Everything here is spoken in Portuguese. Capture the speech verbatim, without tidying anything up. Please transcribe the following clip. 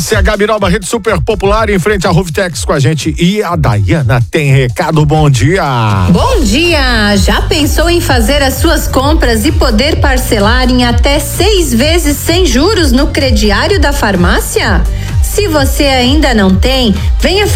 Farmácia Gabiroba, rede super popular, em frente à Ruvtex com a gente. E a Dayana tem recado. Bom dia. Bom dia. Já pensou em fazer as suas compras e poder parcelar em até seis vezes sem juros no crediário da farmácia? Se você ainda não tem, venha